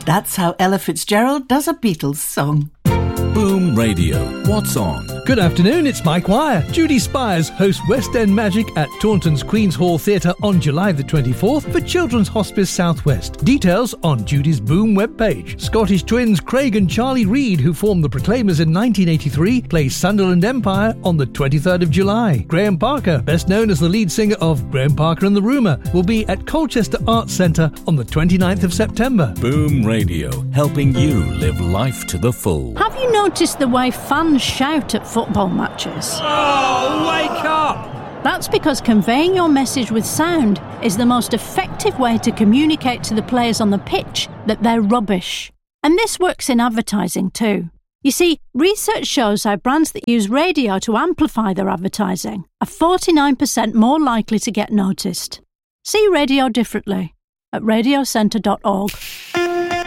That's how Ella Fitzgerald does a Beatles song. Boom Radio. What's on? Good afternoon, it's Mike Wire. Judy Spires hosts West End Magic at Taunton's Queen's Hall Theatre on July the 24th for Children's Hospice South West. Details on Judy's Boom webpage. Scottish twins Craig and Charlie Reid, who formed the Proclaimers in 1983, play Sunderland Empire on the 23rd of July. Graham Parker, best known as the lead singer of Graham Parker and the Rumour, will be at Colchester Arts Centre on the 29th of September. Boom Radio, helping you live life to the full. Have you noticed the way fans shout at football matches? Oh, wake up! That's because conveying your message with sound is the most effective way to communicate to the players on the pitch that they're rubbish. And this works in advertising too. You see, research shows how brands that use radio to amplify their advertising are 49% more likely to get noticed. See radio differently at radiocentre.org.